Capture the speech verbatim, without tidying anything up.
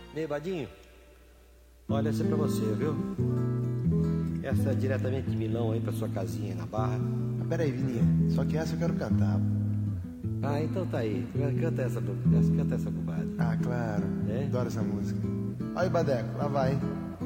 Ei, Badinho, olha, essa é pra você, viu? Essa é diretamente de Milão aí pra sua casinha aí na Barra. Ah, peraí, Vininha, só que essa eu quero cantar. Ah, então tá aí. Canta essa, canta essa, compadre. Ah, claro. É? Adoro essa música. Olha o Badeco, lá vai.